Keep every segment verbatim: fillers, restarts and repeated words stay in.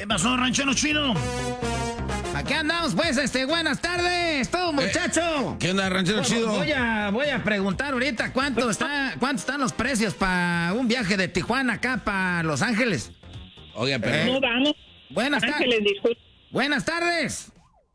¿Qué pasó, ranchero chido? Aquí andamos, pues, este, buenas tardes, todo muchacho. Eh, ¿Qué onda, ranchero Bueno, chido? Voy a, voy a preguntar ahorita cuánto está, cuánto están los precios para un viaje de Tijuana acá para Los Ángeles. Oiga, pero... Eh, No vamos. Buenas tardes. Ángeles, disculpe. Buenas tardes.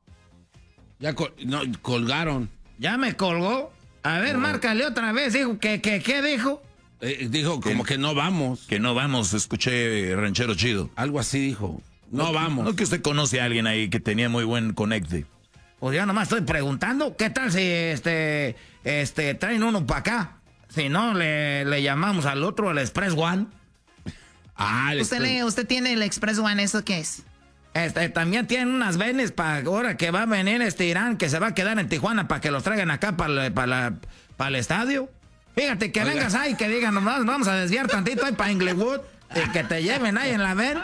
Ya col- no, colgaron. ¿Ya me colgó? A ver, márcale otra vez, dijo, ¿qué, qué, qué dijo? Eh, dijo como que no vamos. Que no vamos, escuché ranchero chido. Algo así dijo. No, vamos. No que usted conoce a alguien ahí que tenía muy buen conecte. Pues yo nomás estoy preguntando, ¿qué tal si este, este, traen uno para acá? Si no, le, le llamamos al otro, al Express One. Ah, ¿Usted, le, ¿Usted tiene el Express One? ¿Eso qué es? Este, también tienen unas venes para ahora que va a venir este Irán, que se va a quedar en Tijuana para que los traigan acá para para para el estadio. Fíjate que Oiga. vengas ahí, que digan, nomás vamos a desviar tantito ahí para Inglewood, y que te lleven ahí en la ven.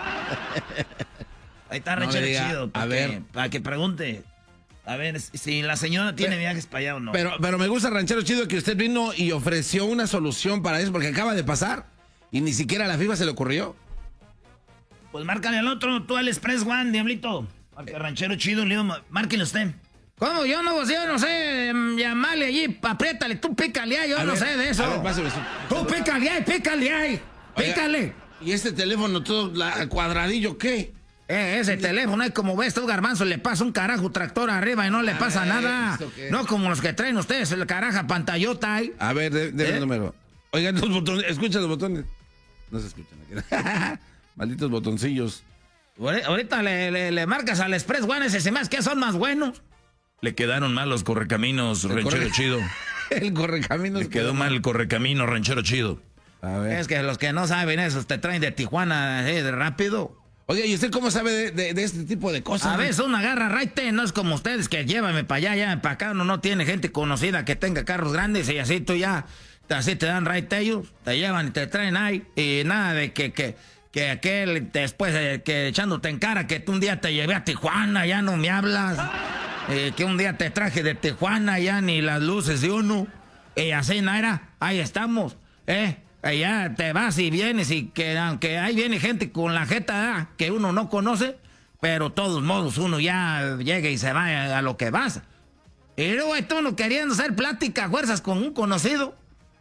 Ahí está No Ranchero le diga, Chido, para a que, ver. para que pregunte. A ver si la señora tiene Pero- viajes para allá o no. Pero, pero me gusta, ranchero chido, que usted vino y ofreció una solución para eso, porque acaba de pasar y ni siquiera a la FIFA se le ocurrió. Pues márcale al otro, tú al Express One, diablito. Marca Ranchero Chido, le digo, márquenle usted. ¿Cómo? Yo no, yo no sé, mm, llamarle allí, apriétale, tú pícale ahí, yo A no ver, sé de eso. a ver, pásame eso. Tú pícale ahí, pícale ahí, Oiga, pícale. ¿Y este teléfono todo la- cuadradillo qué? Eh, ese teléfono es como ves tú, Garbanzo, le pasa un carajo tractor arriba y no le A pasa ver, nada. ¿esto qué? No como los que traen ustedes, el caraja pantallota ahí. A ver, de, de ¿Eh? el número. Oigan, los botones, escucha los botones. No se escuchan aquí. Malditos botoncillos. Ahori- Ahorita le, le, le marcas al Express One ese, se me hace que son más buenos. Le quedaron mal los correcaminos, El ranchero corre- chido. El correcaminos. Le quedó mal el correcamino, ranchero chido. A ver. Es que los que no saben eso te traen de Tijuana así de rápido. Oiga, ¿y usted cómo sabe de, de- de este tipo de cosas? A veces uno agarra raite, no es como ustedes que llévame para allá, ya para acá, uno no tiene gente conocida que tenga carros grandes y así tú ya, así te dan raite ellos, te llevan y te traen ahí y nada de que, que, que aquel después eh, que echándote en cara que tú un día te llevé a Tijuana, ya no me hablas, eh, que un día te traje de Tijuana, ya ni las luces de uno, y así Naira, ahí estamos, eh. Allá te vas y vienes y que aunque ahí viene gente con la jeta ah, que uno no conoce, pero de todos modos uno ya llega y se va a lo que vas. Y luego hay uno queriendo hacer plática a fuerzas con un conocido.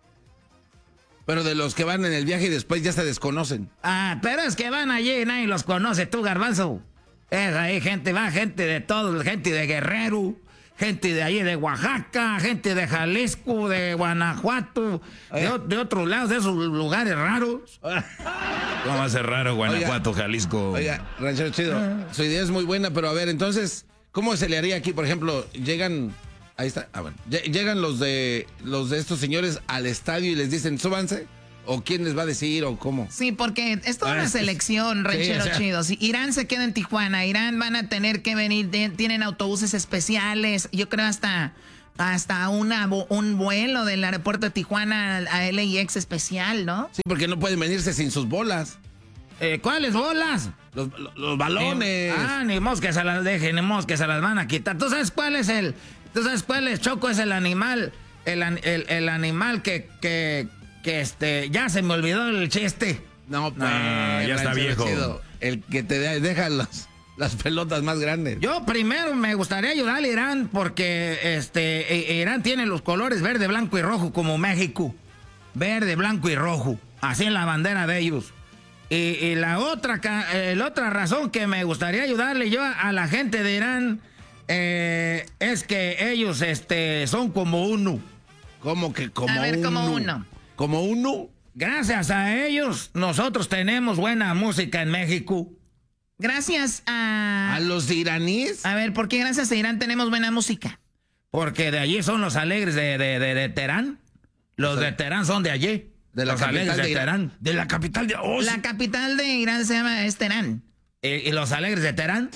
Pero de los que van en el viaje y después ya se desconocen. Ah, pero es que van allí y nadie los conoce, tú, Garbanzo. Es ahí gente, va gente de todo, gente de Guerrero, gente de allí de Oaxaca, gente de Jalisco, de Guanajuato, de, o- de otros lados, de esos lugares raros. ¿Cómo va a ser raro Guanajuato, Jalisco? Oiga, ranchero chido, su idea es muy buena, pero a ver, entonces, ¿cómo se le haría aquí? Por ejemplo, llegan, ahí está, ah, bueno, lle- llegan los de los de estos señores al estadio y les dicen, súbanse, o quién les va a decir, o cómo. Sí, porque es toda Ah, una es que- selección, ranchero sí, o sea- chido. Si Irán se queda en Tijuana, Irán van a tener que venir, de- tienen autobuses especiales, yo creo hasta, hasta una, vo- un vuelo del aeropuerto de Tijuana a L A X especial, ¿no? Sí, porque no pueden venirse sin sus bolas, Eh, ¿Cuáles bolas? los, los- los balones. Ah, ni mos que se las dejen, ni mos que se las van a quitar. ¿Tú sabes cuál es el, tú sabes cuál es, Choco, es el animal, el, an- el, el animal que, que, que este, ya se me olvidó el chiste. No, pues, Ah, ya está ranchero viejo. chido, el que te de- deja las, las pelotas más grandes. Yo primero me gustaría ayudar a Irán porque este e- Irán tiene los colores verde, blanco y rojo como México. Verde, blanco y rojo. Así en la bandera de ellos. Y, y la otra ca- eh, la otra razón que me gustaría ayudarle yo a, a la gente de Irán eh, es que ellos este son como uno. ¿Cómo que como A ver, uno? como uno. ¿Como uno? Gracias a ellos nosotros tenemos buena música en México. Gracias a... ¿A los iraníes? A ver, ¿por qué gracias a Irán tenemos buena música? Porque de allí son los alegres de, de, de, de Teherán. Los O sea, de Teherán son de allí. de la los capital alegres de, de Irán. Teherán. De la capital de... oh, La sí. capital de Irán se llama es Teherán. ¿Y, y los alegres de Teherán?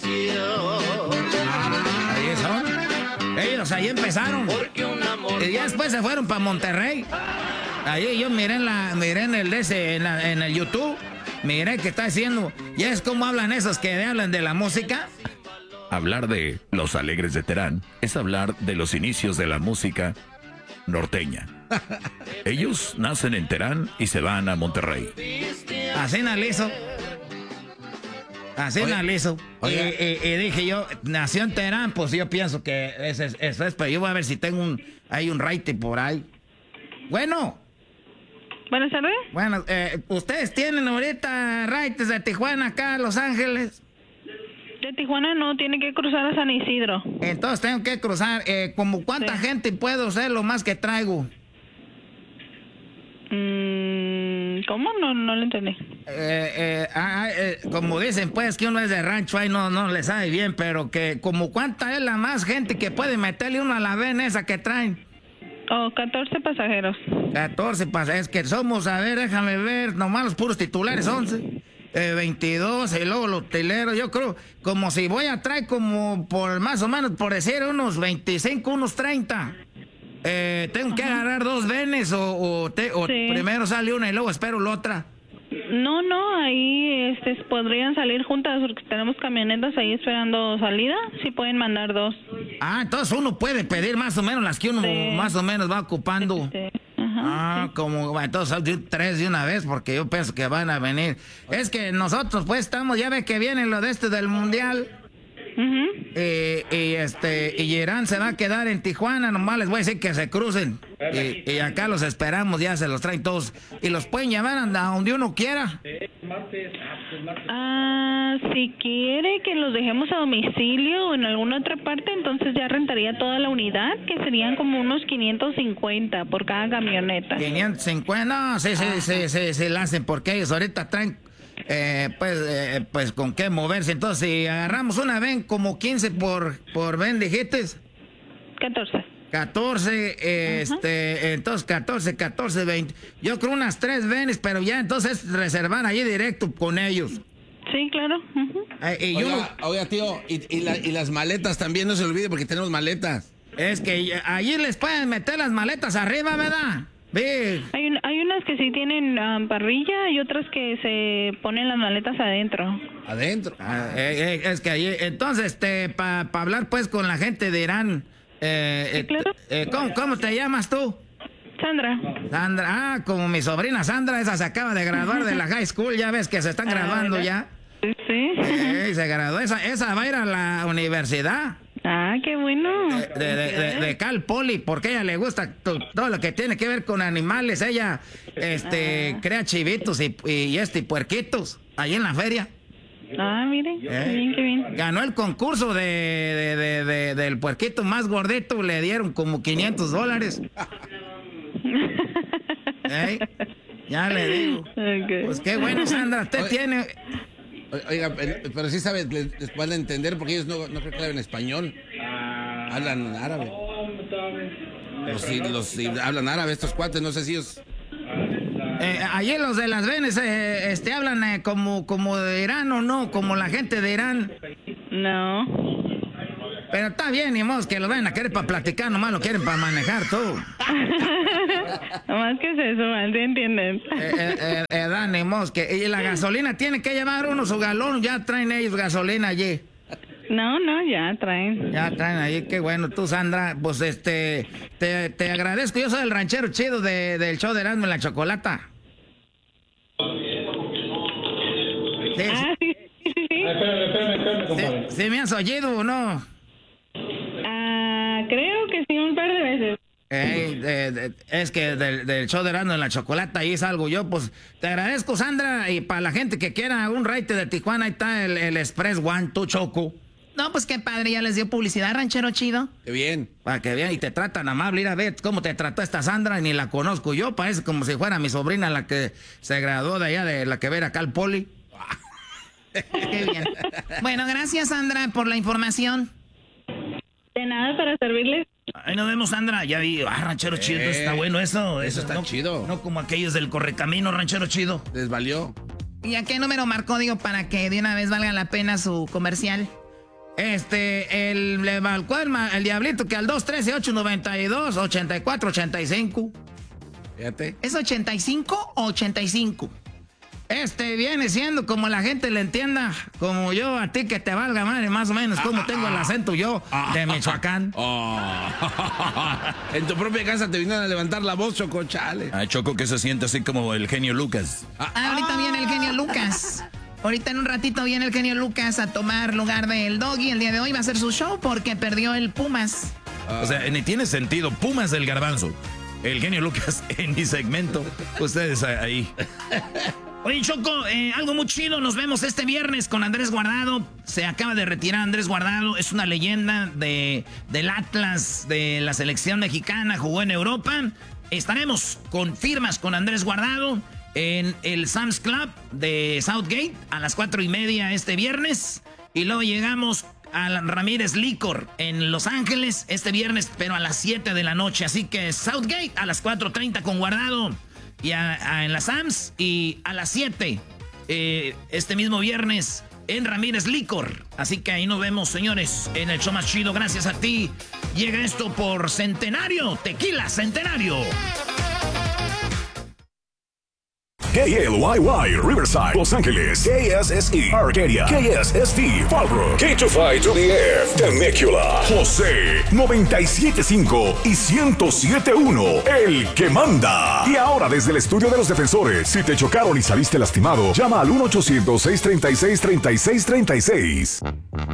Ah, ahí son. Ellos ahí empezaron. Y ya después se fueron para Monterrey. Ahí yo miré en, la, miré en el de ese, en, la- en el YouTube. Miré que está diciendo. ¿Y es como hablan esos que hablan de la música? Hablar de los alegres de Terán es hablar de los inicios de la música norteña. Ellos nacen en Terán y se van a Monterrey. Así analizo. Así Oye, analizo. Y, oye. y- y dije yo, nació en Teherán, pues yo pienso que eso es, eso es, pero yo voy a ver si tengo un, hay un rating por ahí. Bueno, Buenas tardes. bueno, eh, ¿ustedes tienen ahorita ratings de Tijuana acá a Los Ángeles? De Tijuana no, tiene que cruzar a San Isidro. Entonces tengo que cruzar, eh, ¿como cuánta Sí. gente puedo ser lo más que traigo? Mm, ¿Cómo? No, no lo entendí. Eh, eh, ah, ah, eh, como dicen pues que uno es de rancho ahí no, no le sabe bien, pero que como cuánta es la más gente que puede meterle uno a la vena esa que traen. Oh, catorce pasajeros. catorce pasa, es que somos, a ver, déjame ver, nomás los puros titulares, once, eh, veintidós, y luego los utileros, yo creo, como si voy a traer como por más o menos, por decir, unos veinticinco, unos treinta. Eh, ¿Tengo que agarrar dos venes o, o, te- o Sí. primero sale una y luego espero la otra? No, no, ahí este, podrían salir juntas porque tenemos camionetas ahí esperando salida. Sí pueden mandar dos. Ah, entonces uno puede pedir más o menos las que uno Sí. más o menos va ocupando. Este, ajá, Ah, sí. como bueno, entonces de- tres de una vez porque yo pienso que van a venir. Es que nosotros pues estamos, ya ve que viene lo de este del mundial. Ujú. Eh, y este y Irán se va a quedar en Tijuana, nomás les voy a decir que se crucen y, y acá los esperamos, ya se los traen todos y los pueden llevar a donde uno quiera. Ah, si quiere que los dejemos a domicilio o en alguna otra parte, entonces ya rentaría toda la unidad, que serían como unos quinientos cincuenta por cada camioneta. quinientos cincuenta, no, sí, sí, sí, sí, sí, la hacen porque ellos ahorita traen eh, pues, eh, pues con qué moverse. Entonces, si agarramos una ven como quince por, por ven, dijiste. catorce. catorce, eh, este, entonces catorce, catorce, veinte. Yo creo unas tres venes, pero ya entonces reservar ahí directo con ellos. Sí, claro. Ujú. Eh, y yo no- Oiga, oiga, tío, y, y la- y las maletas también, no se olvide porque tenemos maletas. es que ya- allí les pueden meter las maletas arriba, ¿verdad? Ve. Hay, un- hay unas que sí tienen ah, parrilla y otras que se ponen las maletas adentro. Adentro. Ah, eh, eh, es que allí, entonces, este, para hablar pues con la gente de Irán, eh, Sí, eh, claro. eh, ¿cómo, cómo te llamas tú? Sandra. Sandra, ah, como mi sobrina Sandra, esa se acaba de graduar de la high school, ya ves que se están Ah, graduando ¿verdad? ya. Sí. Eh, se graduó, esa, esa va a ir a la universidad Ah, qué bueno. de, de, de- de Cal Poly, porque a ella le gusta to- todo lo que tiene que ver con animales, ella este, crea chivitos y, y este, y puerquitos, ahí en la feria. Ah, mire. Qué Eh. bien, qué bien. Ganó el concurso de, de- de- de- del puerquito más gordito, le dieron como quinientos dólares. Ey, ya le digo. Ok. Pues qué bueno, Sandra, usted Oye. tiene... O- Oiga, pero, pero sí sabes, les, les pueden entender porque ellos no, no creo que hablen español. Hablan árabe. Los, si- los, si hablan árabe, estos cuates, no sé si ellos... Eh, allí los de las Venes eh, este, hablan eh, como, como de Irán o no, como la gente de Irán. No. Pero está bien, ni modo que lo vayan a querer para platicar, nomás lo quieren para manejar todo. Más que es eso, mal, ¿sí entienden? Eh, eh, eh, eh, da, ni modo que... Y la gasolina tiene que llevar uno su galón, ya traen ellos gasolina allí. No, no, ya traen. Ya traen ahí, qué bueno. Tú, Sandra, pues este, te, te agradezco. Yo soy el ranchero chido de, del show de Erasmo y la Chocolata. Sí, Ah, sí, sí, sí. sí. sí, sí, ¿me has oído o no? Ah, creo que sí, un par de veces. Ey, de- de- es que del, del show de Erasmo y la Chocolata ahí salgo yo, pues te agradezco, Sandra. Y para la gente que quiera un raite de Tijuana, ahí está el, el Express One, tu Choco. No, pues qué padre, ya les dio publicidad, ranchero chido. Qué bien. Para que vean, y te tratan amable. Ir a ver cómo te trató esta Sandra, y ni la conozco yo. Parece como si fuera mi sobrina la que se graduó de allá, de la que ver acá al Poli. Qué bien. Bueno, gracias, Sandra, por la información. De nada para servirles. Ahí nos vemos, Sandra. Ya vi, ah, ranchero chido, Eh, está bueno eso. eso está no, chido. No como aquellos del Correcamino, ranchero chido. Les valió. ¿Y a qué número marcó, digo, para que de una vez valga la pena su comercial? Este, el, le marcó el, ma- el diablito que al dos uno tres, ocho nueve dos, ocho cuatro ocho cinco. Fíjate. ¿Es ochenta y cinco o ochenta y cinco? Este viene siendo como la gente le entienda, como yo a ti que te valga madre, más o menos como tengo el acento yo de Michoacán. Oh. En tu propia casa te vinieron a levantar la voz, Choco, chale. Ah, Choco, que se siente así como el genio Lucas. Ah, ahorita viene el genio Lucas. Ahorita en un ratito viene el genio Lucas a tomar lugar del Doggy. El día de hoy va a hacer su show porque perdió el Pumas. O sea, ni tiene sentido. Pumas del Garbanzo. El genio Lucas en mi segmento. Ustedes ahí. Oye, Choco, eh, algo muy chido. Nos vemos este viernes con Andrés Guardado. Se acaba de retirar Andrés Guardado. Es una leyenda de, del Atlas, de la selección mexicana. Jugó en Europa. Estaremos con firmas con Andrés Guardado en el Sam's Club de Southgate a las cuatro y media este viernes. Y luego llegamos a Ramírez Licor en Los Ángeles este viernes, pero a las siete de la noche. Así que Southgate a las cuatro treinta con Guardado y a, a, en la Sams. Y a las siete eh, este mismo viernes en Ramírez Licor. Así que ahí nos vemos, señores, en el show más chido. Gracias a ti. Llega esto por Centenario, Tequila Centenario. K L Y Y, Riverside, Los Ángeles, K S S E, Arcadia, K S S T, Fallbrook, K two five to the F, Temecula, José, noventa y siete punto cinco y ciento siete punto uno, el que manda. Y ahora desde el estudio de los defensores, si te chocaron y saliste lastimado, llama al uno ochocientos, seiscientos treinta y seis, treinta y seis treinta y seis.